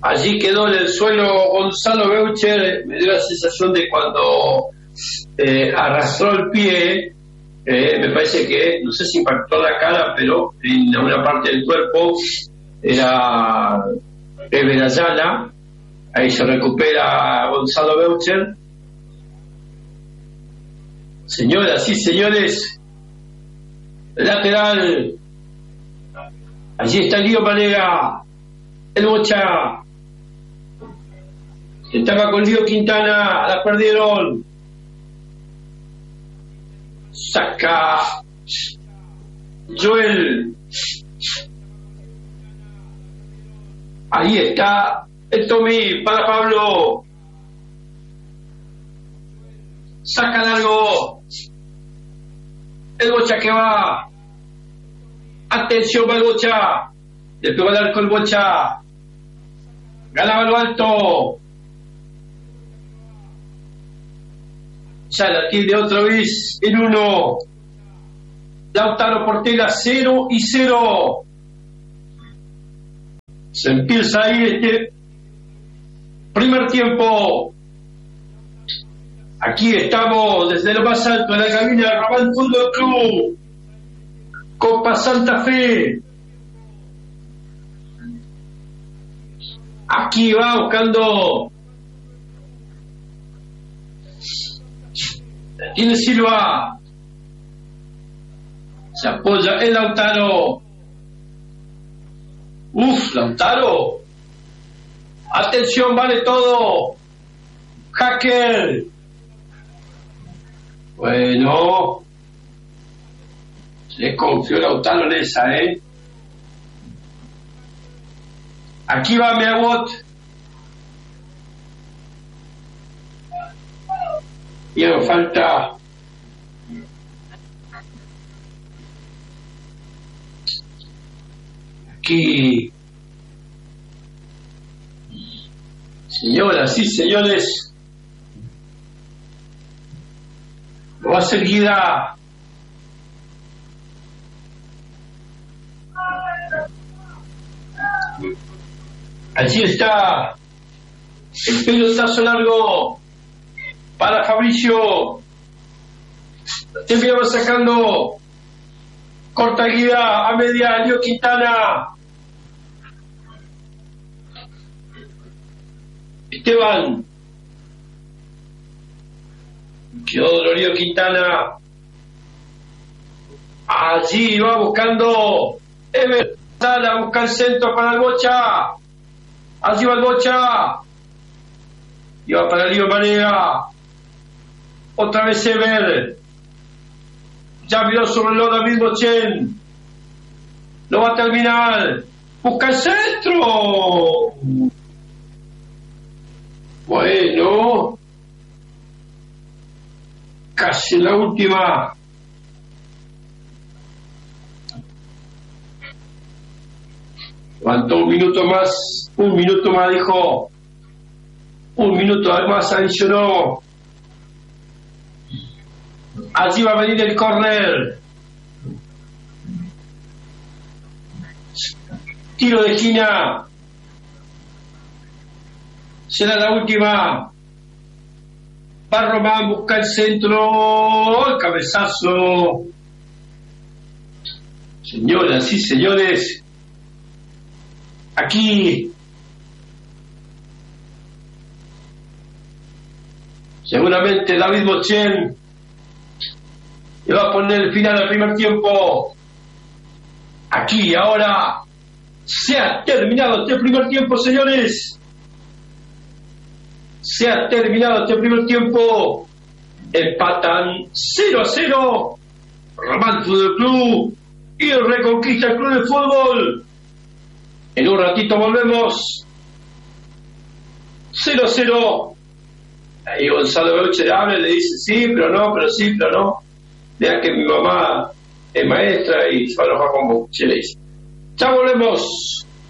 Allí quedó en el suelo Gonzalo Beucher. Me dio la sensación de cuando arrastró el pie, me parece que, no sé si impactó la cara, pero en una parte del cuerpo era Ever Ayala. Ahí se recupera Gonzalo Beucher. Señoras y señores, lateral. Allí está Lío Manega, el Bocha. Estaba con Lío Quintana, la perdieron. Saca Joel. Ahí está el Tommy para Pablo. Saca largo. El Bocha que va. Atención, va el Bocha. Le pegó al arco el Bocha. Ganaba lo alto. Ya la tiene otra vez en 1. Lautaro Portela 0-0. Se empieza ahí este primer tiempo. Aquí estamos desde lo más alto de la cabina de Ramal Fútbol Club. Copa Santa Fe. Aquí va buscando. Tiene Silva. Se apoya el Lautaro. Lautaro. Atención, vale todo. Hacker. Bueno. Le confió Lautaro en esa, Aquí va Meagot. Y nos falta aquí. Señoras y señores, lo va a hacer Guida. Allí está el pelotazo largo para Fabricio. Siempre va sacando. Corta Guida a media. Lío Quintana. Esteban. Quedó dolorido Quintana. Allí va buscando Ever Sala, busca el centro para el Bocha. Allí va el Bocha. Y va para Lío Manega. Otra vez Ever. Ya miró sobre el lodo mismo Chen. Lo va a terminar. Busca el centro. Bueno. Casi la última. Faltó un minuto más, dijo. Un minuto más adicionó. Allí va a venir el córner. Tiro de esquina. Será la última. Va Román, busca el centro. El cabezazo. Señoras y señores, aquí seguramente David Mochen le va a poner el final al primer tiempo. Aquí, ahora, se ha terminado este primer tiempo, señores. Se ha terminado este primer tiempo. Empatan 0-0 Ramal Fútbol Club y Reconquista el Club de Fútbol. En un ratito volvemos. 0-0. Ahí Gonzalo Beucher habla y le dice sí, pero no, pero sí, pero no. Vea que mi mamá es maestra y se va a enojar con vos. Le dice. Ya volvemos.